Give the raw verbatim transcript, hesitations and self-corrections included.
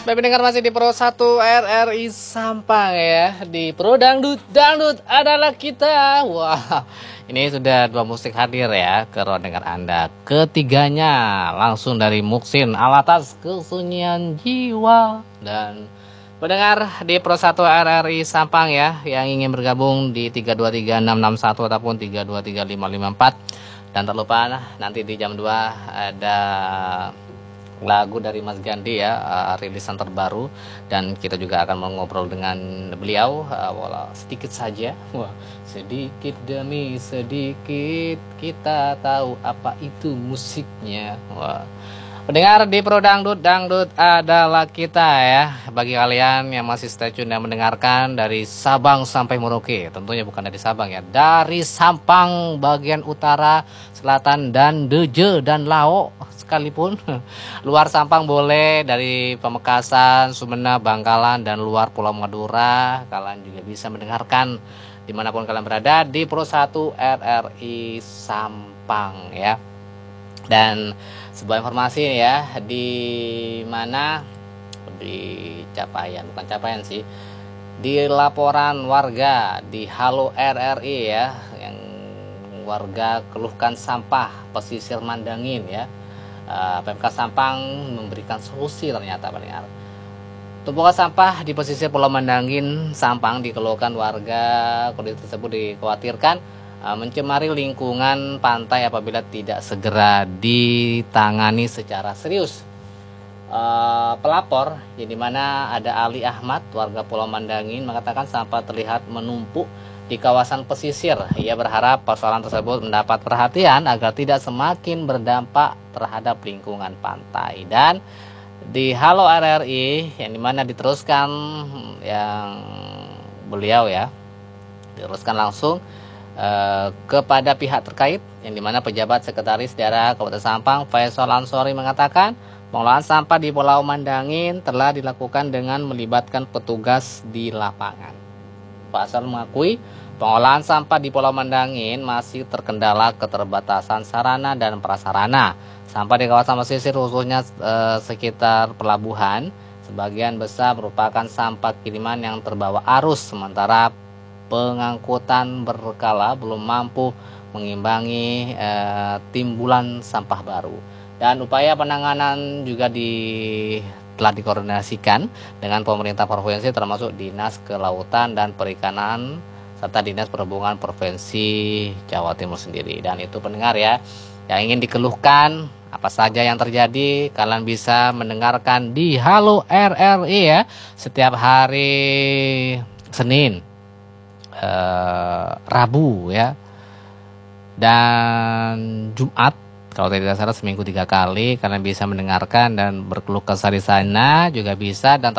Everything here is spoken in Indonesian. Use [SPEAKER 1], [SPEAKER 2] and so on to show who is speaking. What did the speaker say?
[SPEAKER 1] Baik pendengar, masih di Pro satu R R I Sampang ya. Di Pro Dangdut, Dangdut adalah kita. Wah, ini sudah dua musik hadir ya ke ruang dengar Anda. Ketiganya langsung dari Muksin, Alatas Kesunyian Jiwa. Dan pendengar di Pro satu R R I Sampang ya, yang ingin bergabung di tiga dua tiga enam enam satu ataupun tiga dua tiga lima lima empat. Dan tak lupa nanti di jam dua ada lagu dari Mas Gandhi ya, uh, rilisan terbaru, dan kita juga akan mengobrol dengan beliau uh, walau sedikit saja. Wah, sedikit demi sedikit kita tahu apa itu musiknya. Wah. Pendengar di Pro Dangdut, Dangdut adalah kita ya. Bagi kalian yang masih stay tune dan mendengarkan dari Sabang sampai Merauke, tentunya bukan dari Sabang ya, dari Sampang bagian utara, selatan, dan Deje dan Lao sekalipun. Luar Sampang boleh, dari Pamekasan, Sumena, Bangkalan, dan luar Pulau Madura, kalian juga bisa mendengarkan dimanapun kalian berada di Pro satu R R I Sampang ya. Dan sebuah informasi ya, di mana di capaian, bukan capaian sih, di laporan warga di Halo R R I ya, yang warga keluhkan sampah pesisir Mandangin ya. Uh, P M K Sampang memberikan solusi ternyata pendengar. Tumpukan sampah di pesisir Pulau Mandangin Sampang dikeluhkan warga. Kondisi tersebut dikhawatirkan uh, mencemari lingkungan pantai apabila tidak segera ditangani secara serius. Uh, pelapor yang dimana ada Ali Ahmad, warga Pulau Mandangin, mengatakan sampah terlihat menumpuk di kawasan pesisir. Ia berharap persoalan tersebut mendapat perhatian agar tidak semakin berdampak terhadap lingkungan pantai. Dan di Halo R R I yang dimana diteruskan yang beliau ya, diteruskan langsung eh, kepada pihak terkait, yang dimana pejabat sekretaris daerah Kabupaten Sampang Faisal Ansori mengatakan pengelolaan sampah di Pulau Mandangin telah dilakukan dengan melibatkan petugas di lapangan. Faisal mengakui pengolahan sampah di Pulau Mandangin masih terkendala keterbatasan sarana dan prasarana. Sampah di kawasan pesisir khususnya e, sekitar pelabuhan sebagian besar merupakan sampah kiriman yang terbawa arus, sementara pengangkutan berkala belum mampu mengimbangi e, timbulan sampah baru. Dan upaya penanganan juga di telah dikoordinasikan dengan pemerintah provinsi termasuk Dinas Kelautan dan Perikanan serta Dinas Perhubungan Provinsi Jawa Timur sendiri. Dan itu pendengar ya, yang ingin dikeluhkan apa saja yang terjadi, kalian bisa mendengarkan di Halo R R I ya, setiap hari Senin, eh, Rabu ya, dan Jumat. Kalau tidak salah seminggu tiga kali kalian bisa mendengarkan dan berkeluh kesah di sana juga bisa. Dan